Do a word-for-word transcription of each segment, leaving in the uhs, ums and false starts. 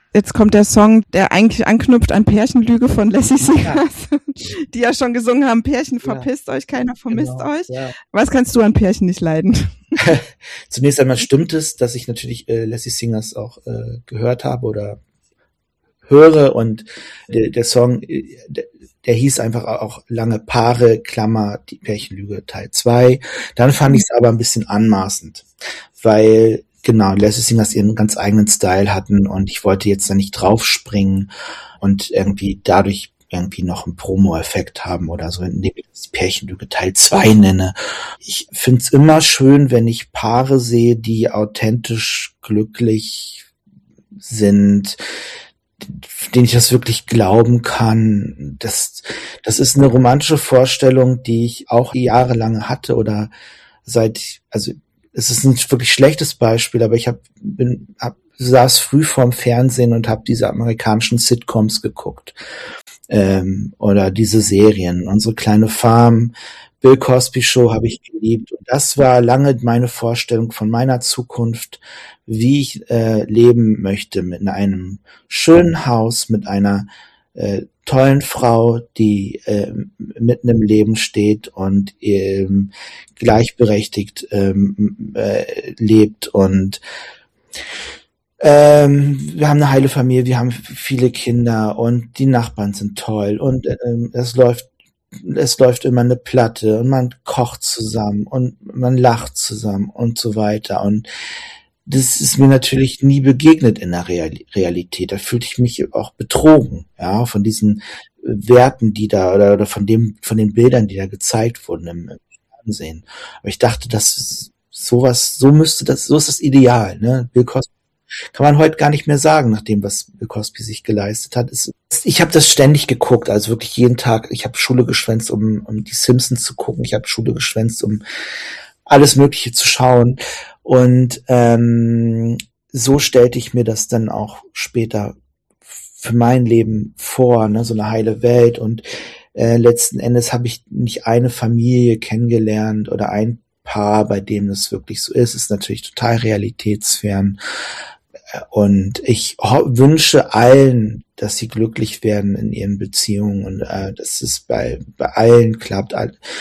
Jetzt kommt der Song, der eigentlich anknüpft an Pärchenlüge von Lassie Singers, ja. Die ja schon gesungen haben, Pärchen verpisst ja. euch, keiner vermisst genau. euch. Ja. Was kannst du an Pärchen nicht leiden? Zunächst einmal stimmt es, dass ich natürlich äh, Lassie Singers auch äh, gehört habe oder höre und der, der Song, der, der hieß einfach auch lange Paare, Klammer, die Pärchenlüge Teil zwei. Dann fand ich es aber ein bisschen anmaßend, weil genau, Lassie Singers ihren ganz eigenen Style hatten und ich wollte jetzt da nicht draufspringen und irgendwie dadurch irgendwie noch einen Promo-Effekt haben oder so, indem ich das Pärchenlüge Teil zwei nenne. Ich finde es immer schön, wenn ich Paare sehe, die authentisch glücklich sind, denen ich das wirklich glauben kann. Das, das ist eine romantische Vorstellung, die ich auch jahrelang hatte oder seit, also es ist ein wirklich schlechtes Beispiel, aber ich hab, bin, hab, saß früh vorm Fernsehen und habe diese amerikanischen Sitcoms geguckt ähm, oder diese Serien. Unsere kleine Farm, Bill Cosby Show habe ich geliebt. Und das war lange meine Vorstellung von meiner Zukunft, wie ich äh, leben möchte mit einem schönen Haus, mit einer äh, tollen Frau, die äh, mitten im Leben steht und ähm, gleichberechtigt ähm, äh, lebt und ähm, wir haben eine heile Familie, wir haben viele Kinder und die Nachbarn sind toll und ähm, es läuft es läuft immer eine Platte und man kocht zusammen und man lacht zusammen und so weiter und das ist mir natürlich nie begegnet in der Realität. Da fühlte ich mich auch betrogen, ja, von diesen Werten, die da, oder, oder von dem, von den Bildern, die da gezeigt wurden im, im Fernsehen. Aber ich dachte, dass sowas, so müsste das, so ist das Ideal, ne? Bill Cosby kann man heute gar nicht mehr sagen, nach dem, was Bill Cosby sich geleistet hat. Es, ich habe das ständig geguckt, also wirklich jeden Tag. Ich habe Schule geschwänzt, um, um die Simpsons zu gucken. Ich habe Schule geschwänzt, um alles Mögliche zu schauen. Und ähm, so stellte ich mir das dann auch später für mein Leben vor, ne, so eine heile Welt. Und äh, letzten Endes habe ich nicht eine Familie kennengelernt oder ein Paar, bei dem das wirklich so ist. Ist natürlich total realitätsfern. Und ich ho- wünsche allen, dass sie glücklich werden in ihren Beziehungen und äh, dass es bei bei allen klappt.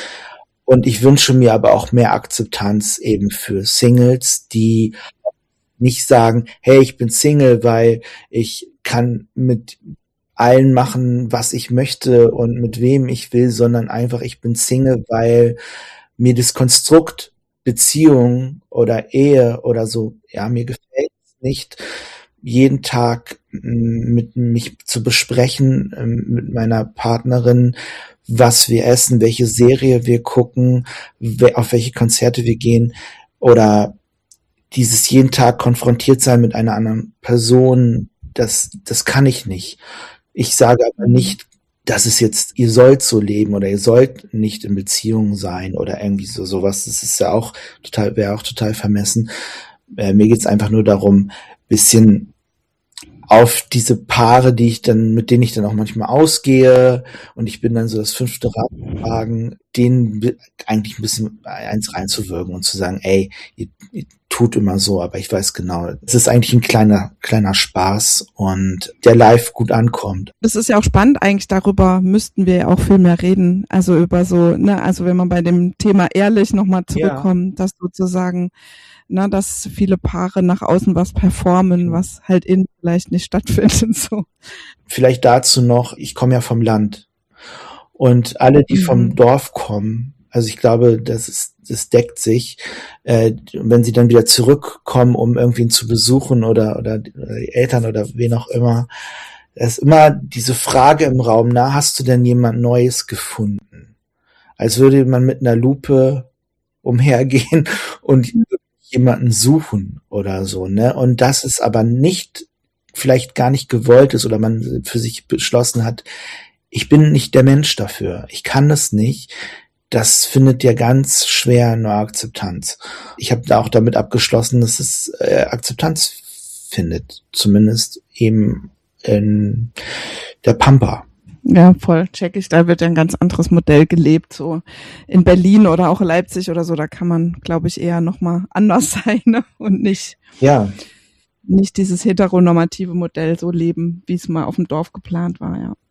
Und ich wünsche mir aber auch mehr Akzeptanz eben für Singles, die nicht sagen, hey, ich bin Single, weil ich kann mit allen machen, was ich möchte und mit wem ich will, sondern einfach, ich bin Single, weil mir das Konstrukt Beziehung oder Ehe oder so, ja, mir gefällt es nicht, jeden Tag mit mich zu besprechen, mit meiner Partnerin, was wir essen, welche Serie wir gucken, auf welche Konzerte wir gehen oder dieses jeden Tag konfrontiert sein mit einer anderen Person, das, das kann ich nicht. Ich sage aber nicht, dass es jetzt, ihr sollt so leben oder ihr sollt nicht in Beziehung sein oder irgendwie so sowas. Das ist ja auch total, wäre auch total vermessen. Äh, mir geht's einfach nur darum, bisschen auf diese Paare, die ich dann, mit denen ich dann auch manchmal ausgehe und ich bin dann so das fünfte Rad im Wagen, denen eigentlich ein bisschen eins reinzuwirken und zu sagen, ey, ihr, ihr tut immer so, aber ich weiß genau, es ist eigentlich ein kleiner, kleiner Spaß und der live gut ankommt. Das ist ja auch spannend eigentlich, darüber müssten wir ja auch viel mehr reden, also über so, ne, also wenn man bei dem Thema ehrlich nochmal zurückkommt, ja. dass sozusagen, na, dass viele Paare nach außen was performen, was halt innen vielleicht nicht stattfindet, so. Vielleicht dazu noch, ich komme ja vom Land und alle, die mhm. vom Dorf kommen, also ich glaube, das ist, das deckt sich, äh, wenn sie dann wieder zurückkommen, um irgendwen zu besuchen oder, oder die Eltern oder wen auch immer, da ist immer diese Frage im Raum, na, hast du denn jemand Neues gefunden? Als würde man mit einer Lupe umhergehen und jemanden suchen oder so, ne? Und das ist aber nicht, vielleicht gar nicht gewollt ist oder man für sich beschlossen hat, ich bin nicht der Mensch dafür. Ich kann das nicht. Das findet ja ganz schwer eine Akzeptanz. Ich habe da auch damit abgeschlossen, dass es äh, Akzeptanz findet. Zumindest eben in der Pampa. Ja, voll, check ich. Da wird ja ein ganz anderes Modell gelebt, so in Berlin oder auch Leipzig oder so. Da kann man, glaube ich, eher nochmal anders sein, ne? Und nicht. Ja. nicht dieses heteronormative Modell so leben, wie es mal auf dem Dorf geplant war, ja.